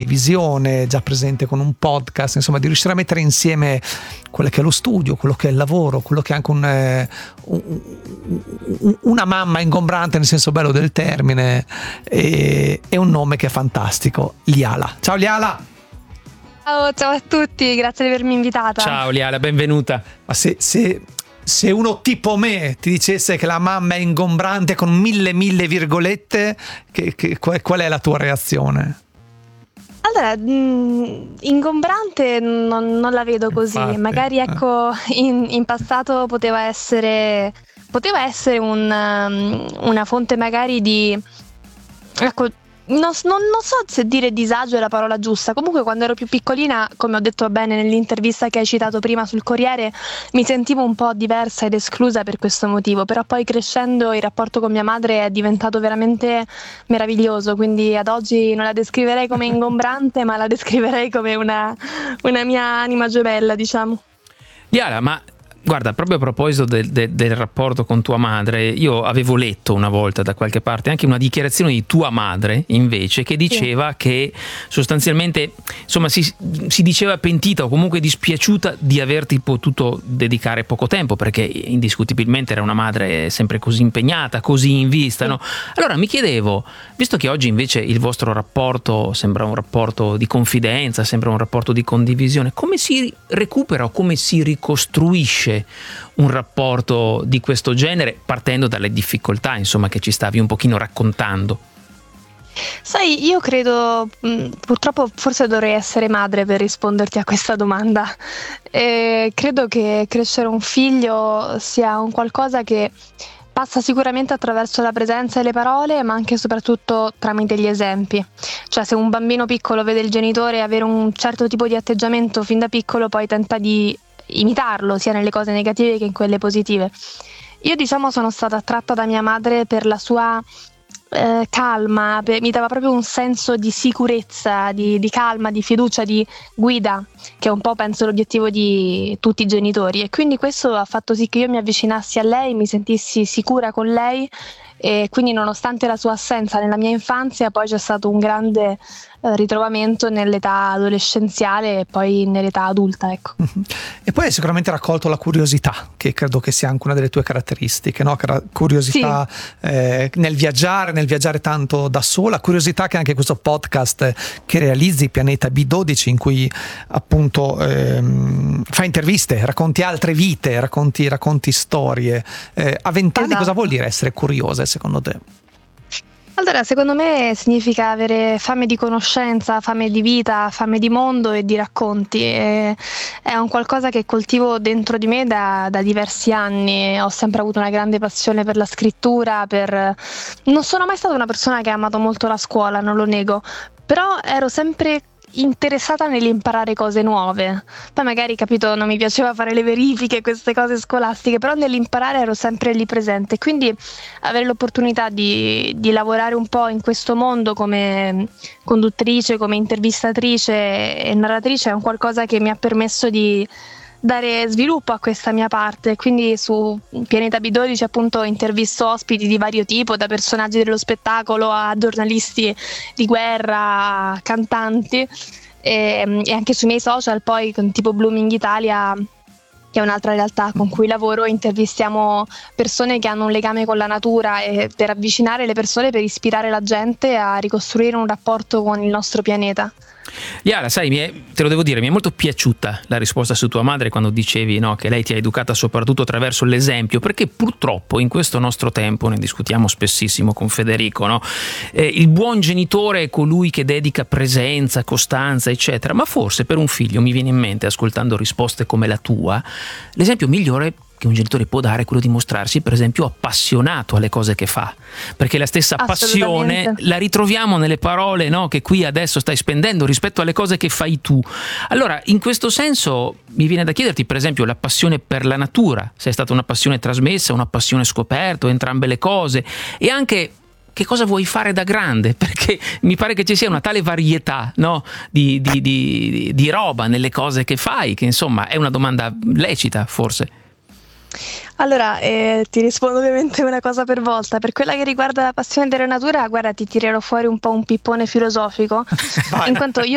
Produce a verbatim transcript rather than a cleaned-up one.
televisione, già presente con un podcast, insomma di riuscire a mettere insieme quello che è lo studio, quello che è il lavoro, quello che è anche un, eh, un, un, una mamma ingombrante nel senso bello del termine, e, e un nome che è fantastico, Liala. Ciao Liala! Ciao, ciao a tutti, grazie di avermi invitata. Ciao Liala, benvenuta. Ma se, se, se uno tipo me ti dicesse che la mamma è ingombrante con mille mille virgolette, che, che, qual è la tua reazione? Allora, mh, ingombrante non, non la vedo così. Infatti, magari ecco in, in passato poteva essere poteva essere un, um, una fonte magari di, ecco, non, non, non so se dire disagio è la parola giusta. Comunque quando ero più piccolina, come ho detto bene nell'intervista che hai citato prima sul Corriere, mi sentivo un po' diversa ed esclusa per questo motivo, però poi crescendo il rapporto con mia madre è diventato veramente meraviglioso, quindi ad oggi non la descriverei come ingombrante, ma la descriverei come una, una mia anima gemella, diciamo. Liala, ma guarda, proprio a proposito del, del, del rapporto con tua madre, io avevo letto una volta da qualche parte anche una dichiarazione di tua madre invece che diceva sì. che sostanzialmente insomma si, si diceva pentita o comunque dispiaciuta di averti potuto dedicare poco tempo, perché indiscutibilmente era una madre sempre così impegnata, così in vista, sì. no? Allora mi chiedevo, visto che oggi invece il vostro rapporto sembra un rapporto di confidenza, sembra un rapporto di condivisione, come si recupera o come si ricostruisce un rapporto di questo genere, partendo dalle difficoltà insomma che ci stavi un pochino raccontando? Sai, io credo, purtroppo forse dovrei essere madre per risponderti a questa domanda. E credo che crescere un figlio sia un qualcosa che passa sicuramente attraverso la presenza e le parole, ma anche e soprattutto tramite gli esempi. Cioè, se un bambino piccolo vede il genitore avere un certo tipo di atteggiamento fin da piccolo, poi tenta di imitarlo sia nelle cose negative che in quelle positive. Io diciamo sono stata attratta da mia madre per la sua eh, calma, per, mi dava proprio un senso di sicurezza, di, di calma, di fiducia, di guida, che è un po' penso l'obiettivo di tutti i genitori, e quindi questo ha fatto sì che io mi avvicinassi a lei, mi sentissi sicura con lei, e quindi nonostante la sua assenza nella mia infanzia poi c'è stato un grande eh, ritrovamento nell'età adolescenziale e poi nell'età adulta, ecco. Mm-hmm. E poi hai sicuramente raccolto la curiosità, che credo che sia anche una delle tue caratteristiche, no? Curiosità sì. eh, nel viaggiare, nel viaggiare tanto da sola, curiosità che anche questo podcast che realizzi, Pianeta B dodici, in cui appunto ehm, fai interviste, racconti altre vite, racconti, racconti storie. Eh, a vent'anni esatto. Cosa vuol dire essere curiosa secondo te? Allora, secondo me significa avere fame di conoscenza, fame di vita, fame di mondo e di racconti. E è un qualcosa che coltivo dentro di me da, da diversi anni. Ho sempre avuto una grande passione per la scrittura, per... non sono mai stata una persona che ha amato molto la scuola, non lo nego, però ero sempre interessata nell'imparare cose nuove. Poi magari, capito, non mi piaceva fare le verifiche, queste cose scolastiche, però nell'imparare ero sempre lì presente, quindi avere l'opportunità di, di lavorare un po' in questo mondo come conduttrice, come intervistatrice e narratrice è un qualcosa che mi ha permesso di dare sviluppo a questa mia parte. Quindi su Pianeta B dodici appunto intervisto ospiti di vario tipo, da personaggi dello spettacolo a giornalisti di guerra, a cantanti, e, e anche sui miei social poi con tipo Blooming Italia, che è un'altra realtà con cui lavoro, intervistiamo persone che hanno un legame con la natura, e per avvicinare le persone, per ispirare la gente a ricostruire un rapporto con il nostro pianeta. Liala, sai, mi è, te lo devo dire, mi è molto piaciuta la risposta su tua madre quando dicevi, no, che lei ti ha educata soprattutto attraverso l'esempio, perché purtroppo in questo nostro tempo, ne discutiamo spessissimo con Federico, no? Eh, il buon genitore è colui che dedica presenza, costanza, eccetera, ma forse per un figlio, mi viene in mente, ascoltando risposte come la tua, l'esempio migliore che un genitore può dare è quello di mostrarsi, per esempio, appassionato alle cose che fa, perché la stessa passione la ritroviamo nelle parole, no, che qui adesso stai spendendo rispetto alle cose che fai tu. Allora, in questo senso mi viene da chiederti, per esempio, la passione per la natura, se è stata una passione trasmessa, una passione scoperta, o entrambe le cose, e anche che cosa vuoi fare da grande, perché mi pare che ci sia una tale varietà, no, di, di, di, di roba nelle cose che fai, che insomma è una domanda lecita forse. Allora, eh, ti rispondo ovviamente una cosa per volta. Per quella che riguarda la passione della natura, guarda, ti tirerò fuori un po' un pippone filosofico, in quanto io